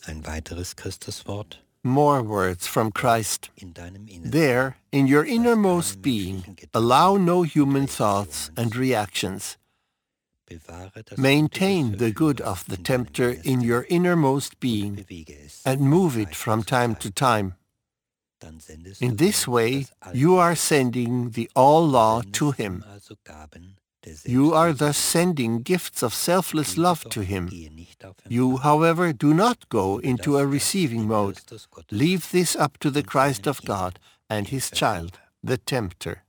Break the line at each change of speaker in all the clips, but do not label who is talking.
Ein weiteres Christuswort
More words from Christ.
in deinem Innersten.
There, in your innermost being, allow no human thoughts and reactions.
Bewahre das
Maintain
Gute des
the good
Verführers
of the
in deinem
tempter in
Innersten
your innermost
und
being
bewege es
and
von
move it
Zeit
from
zu
time to
Zeit.
time.
Dann sendest
In
du
this
ihm
way,
das
you are
Allgesetz.
sending the all
Du
law to
sendest ihm
him.
also Gaben der
You are thus
selbstlosen Liebe.
sending gifts of selfless
Diese
love
doch
to him.
gehe nicht auf
You,
Empfang.
however, do not go into a
Überlass das
receiving
dem
mode.
Christus Gottes
Leave this up to the
und
Christ
seinem
of God and
dem
his
Verführer.
child, the tempter.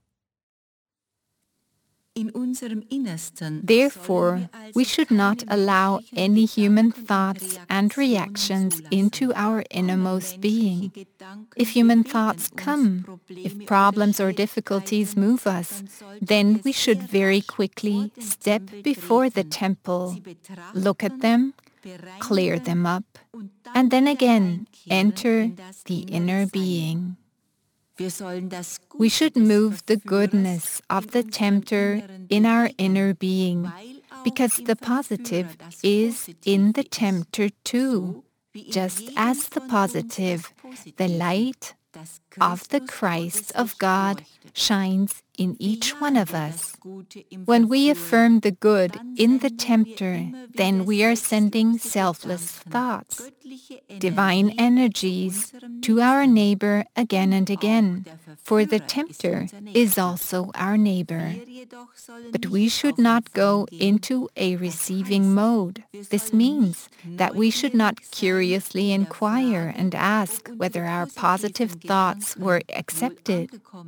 Therefore, we should not allow any human thoughts and reactions into our innermost being. If human thoughts come, if problems or difficulties move us, then we should very quickly step before the temple, look at them, clear them up, and then again enter the inner being. We should move the goodness of the tempter in our inner being, because the positive is in the tempter too, just as the positive, the light of the Christ of God, shines in each one of us. When we affirm the good in the tempter, then we are sending selfless thoughts, divine energies, to our neighbor again and again, for the tempter is also our neighbor. But we should not go into a receiving mode. This means that we should not curiously inquire and ask whether our positive thoughts were accepted.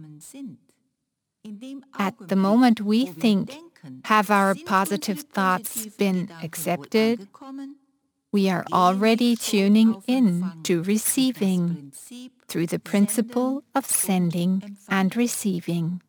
At the moment we think, have our positive thoughts been accepted? We are already tuning in to receiving through the principle of sending and receiving.